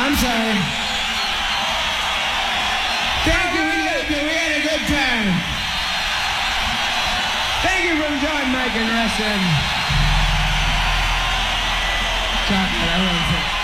I'm sorry. Thank you, we love you, we had a good time. Thank you from John, Mike, and Rustin. Chocolate, I want to say.